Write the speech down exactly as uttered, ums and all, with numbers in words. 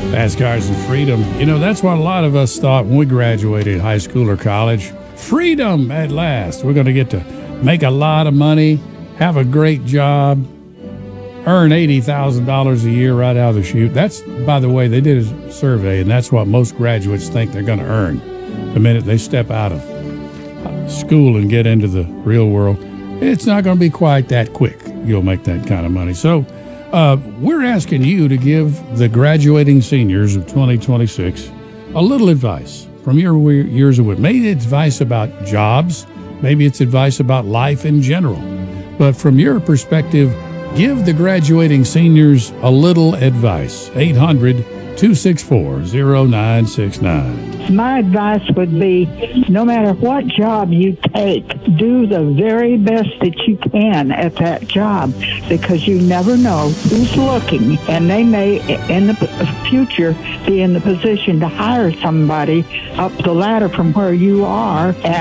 Fast Cars and Freedom. You know, that's what a lot of us thought when we graduated high school or college. Freedom at last. We're going to get to make a lot of money, have a great job, earn eighty thousand dollars a year right out of the chute. That's, by the way, they did a survey, and that's what most graduates think they're going to earn the minute they step out of school and get into the real world. It's not going to be quite that quick. You'll make that kind of money. So uh, we're asking you to give the graduating seniors of twenty twenty-six a little advice from your years of wisdom. Maybe it's advice about jobs. Maybe it's advice about life in general. But from your perspective, give the graduating seniors a little advice. eight hundred, two six four, zero nine six nine. My advice would be, no matter what job you take, do the very best that you can at that job, because you never know who's looking, and they may, in the future, be in the position to hire somebody up the ladder from where you are.